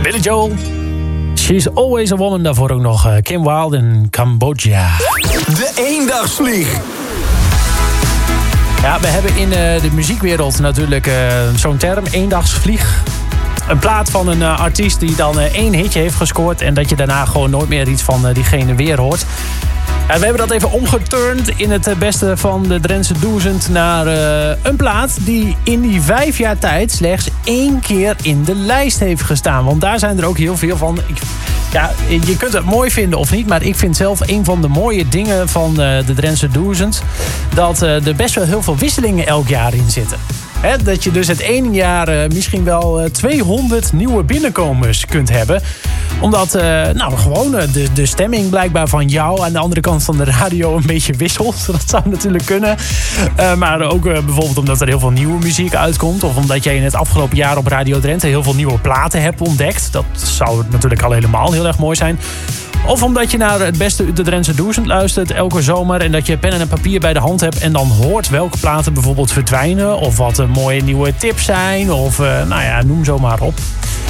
Billy Joel. She's Always a Woman. Daarvoor ook nog Kim Wilde in Cambodja. De eendagsvlieg. Ja, we hebben in de muziekwereld natuurlijk zo'n term, eendagsvlieg. Een plaat van een artiest die dan 1 hitje heeft gescoord... en dat je daarna gewoon nooit meer iets van diegene weer hoort. We hebben dat even omgeturnd in het beste van de Drentse 1000... naar een plaat die in die 5 jaar tijd slechts 1 keer in de lijst heeft gestaan. Want daar zijn er ook heel veel van. Je kunt het mooi vinden of niet, maar ik vind zelf een van de mooie dingen van de Drentse 1000... dat er best wel heel veel wisselingen elk jaar in zitten. Dat je dus het ene jaar misschien wel 200 nieuwe binnenkomers kunt hebben. Omdat gewoon de stemming blijkbaar van jou aan de andere kant van de radio een beetje wisselt. Dat zou natuurlijk kunnen. Maar ook bijvoorbeeld omdat er heel veel nieuwe muziek uitkomt. Of omdat jij in het afgelopen jaar op Radio Drenthe heel veel nieuwe platen hebt ontdekt. Dat zou natuurlijk al helemaal heel erg mooi zijn. Of omdat je naar het beste de Drentse 1000 luistert elke zomer... en dat je pen en papier bij de hand hebt... en dan hoort welke platen bijvoorbeeld verdwijnen... of wat mooie nieuwe tips zijn... of noem zo maar op.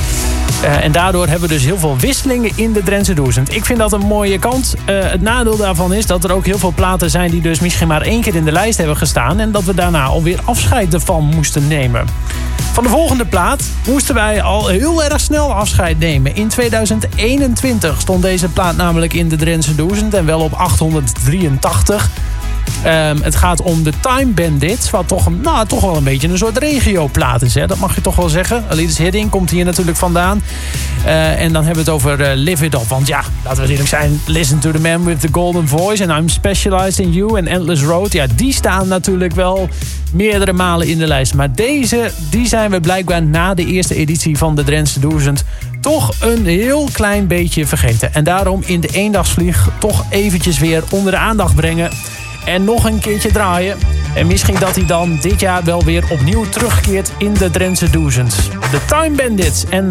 En daardoor hebben we dus heel veel wisselingen in de Drentse 1000. Ik vind dat een mooie kant. Het nadeel daarvan is dat er ook heel veel platen zijn... die dus misschien maar 1 keer in de lijst hebben gestaan... en dat we daarna alweer afscheid ervan moesten nemen. Van de volgende plaat moesten wij al heel erg snel afscheid nemen. In 2021 stond deze plaat namelijk in de Drentse 1000 en wel op 883. Het gaat om de Time Bandits, wat toch wel een beetje een soort regioplaat is. Hè? Dat mag je toch wel zeggen. Alice Hidding komt hier natuurlijk vandaan. En dan hebben we het over Live It Up. Want ja, laten we eerlijk zijn. Listen to the Man with the Golden Voice and I'm Specialized in You en Endless Road. Ja, die staan natuurlijk wel meerdere malen in de lijst. Maar deze, die zijn we blijkbaar na de eerste editie van de Drentse 1000 toch een heel klein beetje vergeten. En daarom in de eendagsvlieg toch eventjes weer onder de aandacht brengen. En nog een keertje draaien. En misschien dat hij dan dit jaar wel weer opnieuw terugkeert in de Drentse 1000. De Time Bandits en